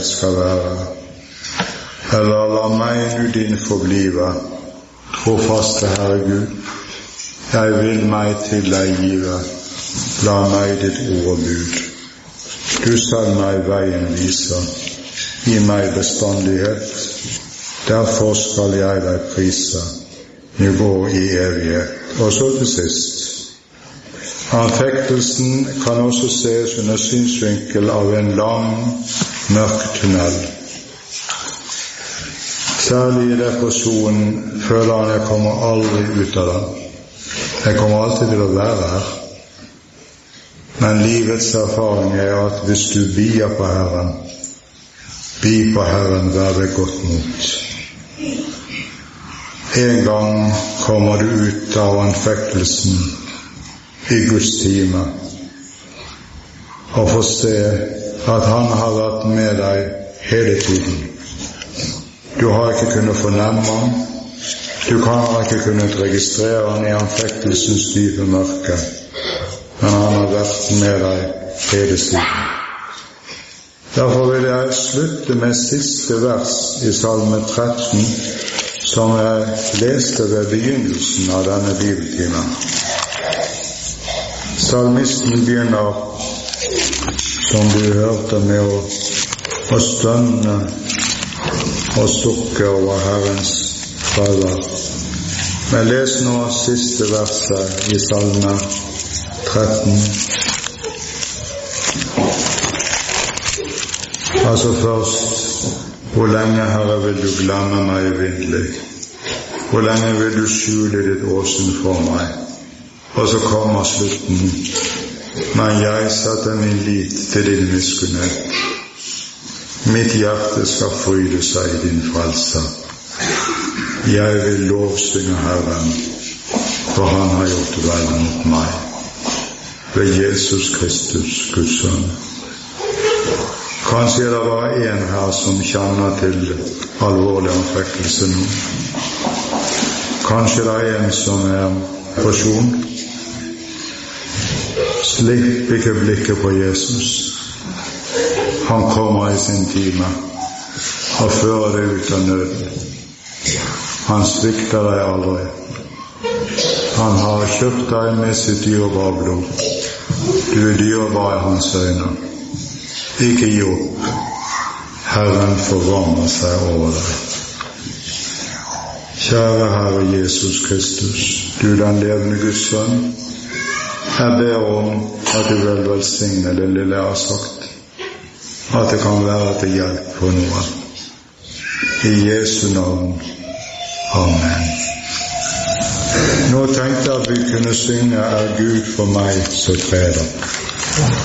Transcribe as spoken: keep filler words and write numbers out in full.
skal være. Eller la meg nu din forblive, trofaste Herre Gud. Jeg vil meg til deg give, la meg ditt ord og bud. Du skal meg veien vise, gi meg bestandighet. Derfor skal jeg deg prise, nu går i evighet. Og så til sist. Anfektelsen kan også ses under synsvinkel av en lang, mørk tunnel. Særlig i depresjonen føler han jeg kommer aldri ut av den. Jeg kommer alltid til å være her. Men livets erfaring er at hvis du bier på Herren, bi på Herren, vær ved godt mot. En gang kommer du ut av anfektelsen i Guds time og får se at han har vært med deg hele tiden. Du har ikke kunnet fornemme han, du kan ikke kunnet registrere han i anfektelsens dype mørke, men han har vært med deg hele tiden. Derfor vil jeg slutte med siste vers i Salme tretten, som jeg leste ved begynnelsen av denne bibeltimen. Salmisten begynner, som du hørte, med å, å stønne og sukke over Herrens fravær. Men les nå siste verset i Salme tretten. Altså først, hvor lenge, Herre, vil du glemme meg evinnelig? Hvor lenge vil du skjule ditt åsyn for meg? Og så kommer slutten. Men jeg setter min lit til din miskunnhet. Mitt hjerte skal fryde seg i din frelse. Jeg vil lovsynge Herren, for han har gjort vel mot meg. Ved Jesus Kristus, Guds sønn. Kanskje det var en her som kjenner til alvorlig anfektelse nå. Kanskje det er en som er person. Slipp ikke blikket på Jesus. Han kommer i sin time og fører deg ut av nøden. Han svikter deg aldri. Han har kjøpt deg med sitt dyrebare blod. Du er dyrebar i hans øyne. Ikke gi opp. Herren forvarmer seg over deg. Kjære Herre Jesus Kristus, du den levende Guds sønn, jeg ber om at du vil velsigne det lille jeg har sagt, at det kan være til hjelp for noen. I Jesu navn. Amen. Nå tenkte jeg at vi kunne synge Er Gud for meg så treder.